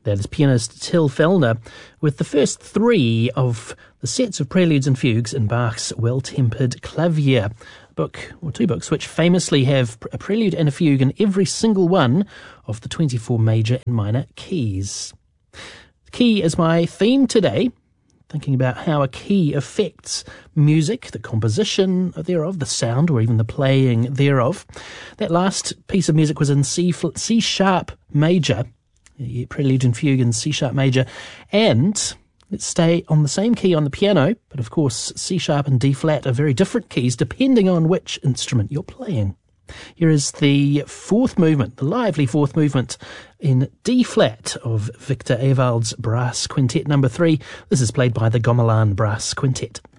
That is pianist Till Fellner with the first three of the sets of preludes and fugues in Bach's Well-Tempered Clavier, book, or two books, which famously have a prelude and a fugue in every single one of the 24 major and minor keys. The key is my theme today, thinking about how a key affects music, the composition thereof, the sound, or even the playing thereof. That last piece of music was in C sharp major, prelude and fugue in C sharp major, and let's stay on the same key on the piano, but of course C sharp and D flat are very different keys depending on which instrument you're playing. Here is the fourth movement, the lively fourth movement in D flat of Victor Ewald's Brass Quintet No. 3. This is played by the Gamelan Brass Quintet.